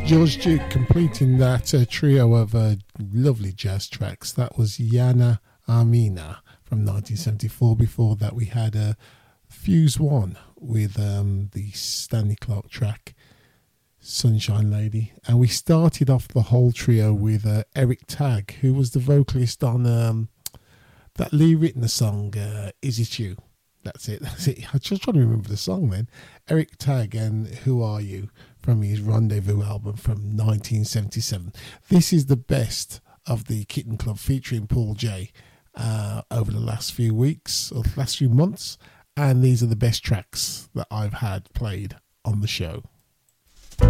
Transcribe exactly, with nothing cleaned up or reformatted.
George Duke completing that uh, trio of uh, lovely jazz tracks. That was Yana Armina from nineteen seventy-four. Before that, we had uh, Fuse One with um, the Stanley Clarke track Sunshine Lady. And we started off the whole trio with uh, Eric Tagg, who was the vocalist on um, that Lee Ritenour song, uh, Is It You? That's it, that's it. I'm just trying to remember the song then. Eric Tagg and Who Are You from his Rendezvous album from nineteen seventy-seven. This is the best of the Kitten Club featuring Paul Jay uh, over the last few weeks or the last few months. And these are the best tracks that I've had played on the show.